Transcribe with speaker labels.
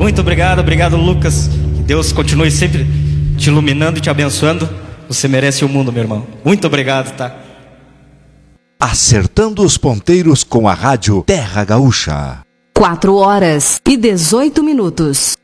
Speaker 1: Muito obrigado, obrigado, Lucas. Que Deus continue sempre te iluminando e te abençoando. Você merece o mundo, meu irmão. Muito obrigado, tá?
Speaker 2: Acertando os ponteiros com a rádio Terra Gaúcha.
Speaker 3: 4 horas e 18 minutos.